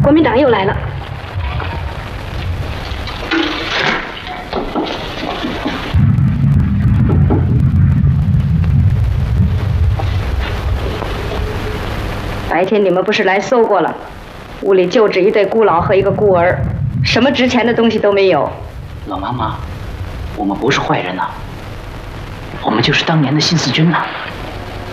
国民党又来了。白天你们不是来搜过了？屋里就只一对孤老和一个孤儿，什么值钱的东西都没有。 老妈妈，我们不是坏人呐，我们就是当年的新四军呐。